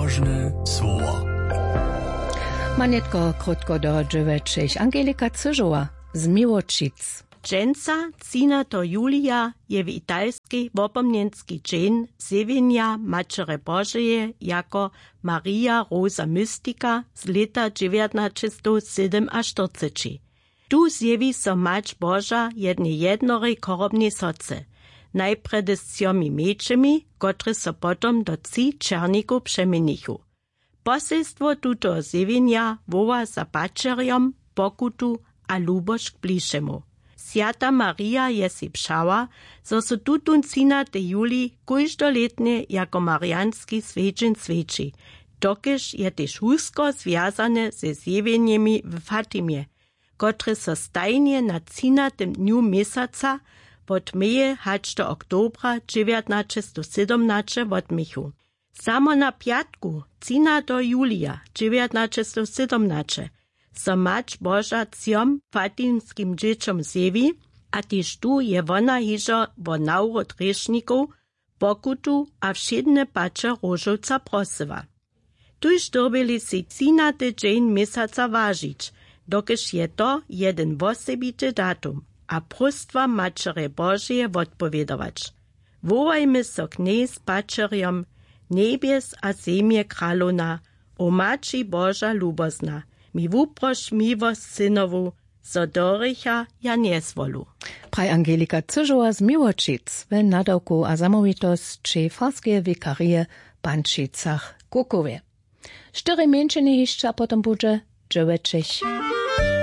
Pobożne słowa. Manetko krótko do dziewięciach. Angelika Cyżowa z Miłočic. Dżęca 13. Julia je w italskiej wopomnienski dzień zjawienia Macery Bożeje jako Maria Rosa Mystica z lata 1947. Tu zjawi so Mać Boża jednorej korobnej soce, najpredy z ciomi mečemi, kotry so potom do 3 černików przemienichu. Poselstwo tuto zjawienia woła za pačerjom, pokutu a luboš k bližemu. Sjata Maria je si pšała, zo so tutun 13. juli kóždoletnie jako marianski svedžen sveči, dokež je tež husko związane ze zjawieniami w Fatimie, kotry so stajnie na 13. dniu mesaca od meje hač do oktobra 1917 odmichu. Samo na piatku 13. julia 1917 so Mać Boża ciom fatimskim dzieciom zjewi, a tyż tu je wona hižo wo naurod hriešnikov, pokutu a všedne pače Róžovca prosywa. Tuž dobili si 13. dzień mesaca ważyć, dokež je to jeden wosebity datum, a prostwa Macery Bożeje odpowiedować. Wołajmy so k niej z pačerjom, niebies a zemje kralona, o Maci Boża lubozna, mi wuproš miłost synowu, so dorycha ja niezwolu. Praj Angelika Cyżowa z Miłočic, w nadawku a zamówitost či farskie wikarie Pančicach Kukowie. 4 mięczenie jeszcze, a potem będzie 9.